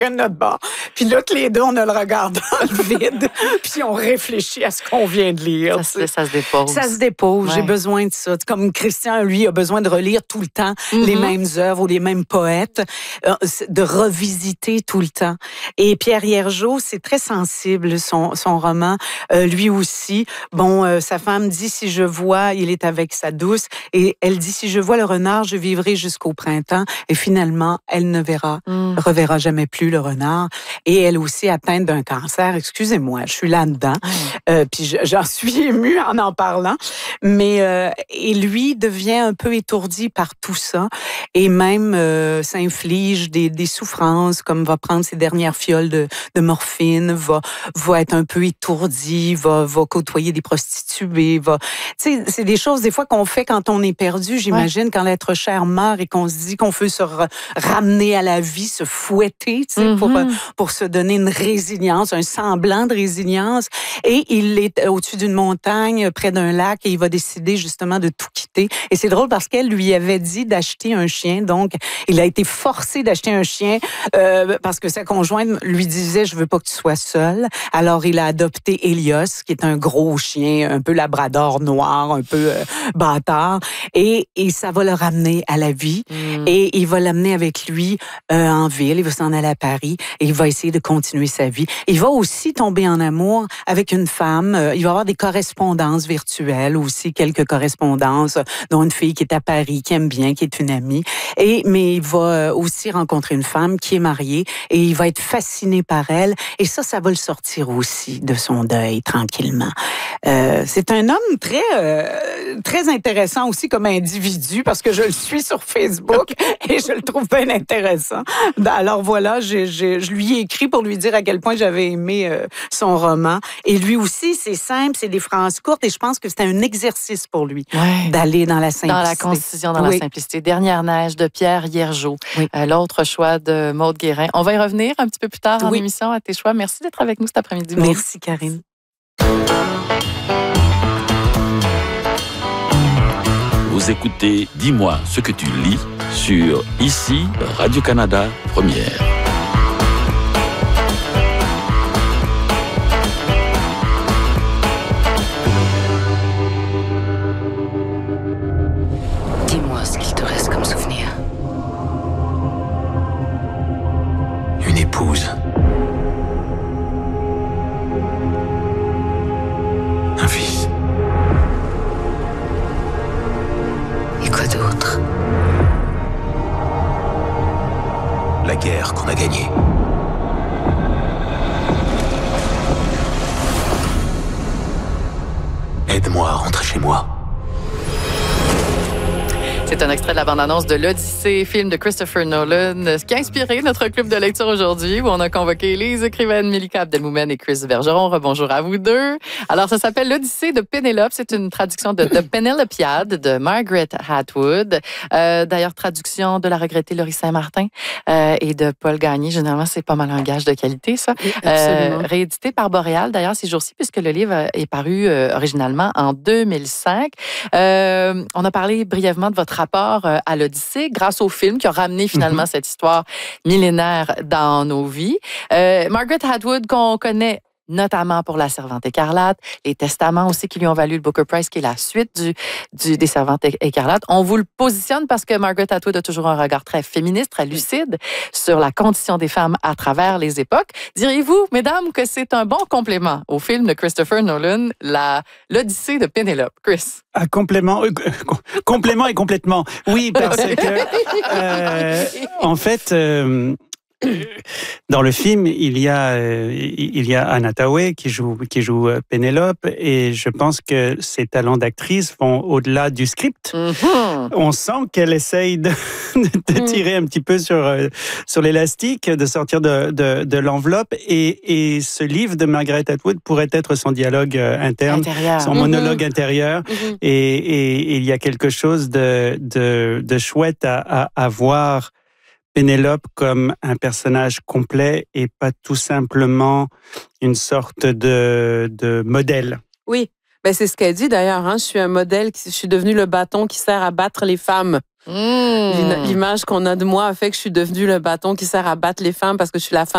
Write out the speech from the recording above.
chacun de notre bord. Puis là, tous les deux, on a le regard dans le vide, puis on réfléchit à ce qu'on vient de lire. Ça se dépose. Ça se dépose. Ouais. J'ai besoin de ça. Comme Christian, lui, a besoin de relire tout le temps les mêmes œuvres ou les mêmes poètes, de revisiter tout le temps. Et Pierre Hiergeau, c'est très sensible, son roman. Lui aussi. Bon, sa femme dit, si je vois, il est avec sa douce. Et elle dit, si je vois le renard, je vivrai jusqu'au printemps. Et finalement, elle ne reverra jamais plus le renard. Et elle aussi atteinte d'un cancer. Excusez-moi, je suis là-dedans. Puis j'en suis émue en parlant. Mais et lui devient un peu étourdi par tout ça. Et même s'inflige des souffrances, comme va prendre ses dernières fioles de morphine, va être un peu étourdi, va côtoyer des prostituées. Tu sais, c'est des choses des fois qu'on fait quand on est perdu, j'imagine, quand l'être cher meurt et qu'on se dit qu'on veut se ramener à la vie, se fouetter, tu sais, pour se donner une résilience, un semblant de résilience. Et il est au-dessus d'une montagne, près d'un lac, et il va décider justement de tout quitter. Et c'est drôle parce qu'elle lui avait dit d'acheter un chien, donc il a été forcé d'acheter un chien parce que sa conjointe lui disait, je veux pas que tu sois seul. Alors il a adopté Elios, qui est un gros chien, un peu labrador noir, un peu bâtard, et ça va le ramener à la vie. Et il va l'amener avec lui en ville, il va s'en aller à Paris, et il va essayer de continuer sa vie. Il va aussi tomber en amour avec une femme, il va avoir des correspondances virtuelles aussi, quelques correspondances, dont une fille qui est à Paris, qui aime bien, qui est une amie. Mais il va aussi rencontrer une femme qui est mariée, et il va être fasciné par elle, et ça va le sortir aussi de son deuil, tranquillement. C'est un homme très intéressant aussi comme individu, parce que je le suis sur Facebook et je le trouve bien intéressant. Alors voilà, je lui ai écrit pour lui dire à quel point j'avais aimé son roman. Et lui aussi, c'est simple, c'est des phrases courtes, et je pense que c'est un exercice pour lui d'aller dans la simplicité. Dans la concision, dans la simplicité. Dernière neige de Pierre Hiergeau. L'autre choix de Maude Guérin. On va y revenir un petit peu plus tard en émission à tes choix. Merci d'être avec nous cet après-midi, Maude. Merci, Karine. Vous écoutez Dis-moi ce que tu lis sur ici Radio-Canada Première. Dis-moi ce qu'il te reste comme souvenir. Une épouse. Un fils. Et quoi d'autre? La guerre qu'on a gagnée. Aide-moi à rentrer chez moi. C'est un extrait de la bande-annonce de l'Odyssée, film de Christopher Nolan, ce qui a inspiré notre club de lecture aujourd'hui, où on a convoqué les écrivaines Mélika Abdelmoumen et Chris Bergeron. Rebonjour à vous deux. Alors, ça s'appelle l'Odyssée de Pénélope. C'est une traduction de Pénélopiade de Margaret Atwood. D'ailleurs, traduction de la regrettée Laurie Saint-Martin et de Paul Gagné. Généralement, c'est pas mal un gage de qualité, ça. Oui, absolument. Réédité par Boréal, d'ailleurs, ces jours-ci, puisque le livre est paru originalement en 2005. On a parlé brièvement de votre rapport à l'Odyssée grâce au film qui a ramené finalement cette histoire millénaire dans nos vies. Margaret Atwood, qu'on connaît notamment pour La Servante écarlate, les Testaments aussi qui lui ont valu le Booker Prize, qui est la suite des Servantes écarlates. On vous le positionne parce que Margaret Atwood a toujours un regard très féministe, très lucide sur la condition des femmes à travers les époques. Diriez-vous, mesdames, que c'est un bon complément au film de Christopher Nolan, l'Odyssée de Pénélope? Chris? Complément et complètement. Oui, parce que, en fait, dans le film, il y a Anne Hathaway qui joue Pénélope, et je pense que ses talents d'actrice vont au-delà du script. On sent qu'elle essaye de tirer un petit peu sur l'élastique, de sortir de l'enveloppe, et ce livre de Margaret Atwood pourrait être son dialogue interne, son monologue intérieur, et il y a quelque chose de chouette à voir Pénélope comme un personnage complet et pas tout simplement une sorte de modèle. Oui, ben c'est ce qu'elle dit d'ailleurs. Hein? Je suis un modèle, je suis devenu le bâton qui sert à battre les femmes. L'image qu'on a de moi a fait que je suis devenue le bâton qui sert à battre les femmes parce que je suis la femme